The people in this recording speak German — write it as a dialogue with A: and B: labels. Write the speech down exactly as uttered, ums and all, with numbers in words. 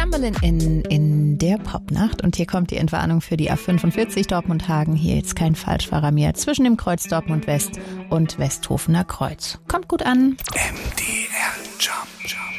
A: Chamberlain in, in der Popnacht. Und hier kommt die Entwarnung für die A fünfundvierzig Dortmund-Hagen. Hier jetzt kein Falschfahrer mehr zwischen dem Kreuz Dortmund West und Westhofener Kreuz. Kommt gut an.
B: M D R Jump Jump.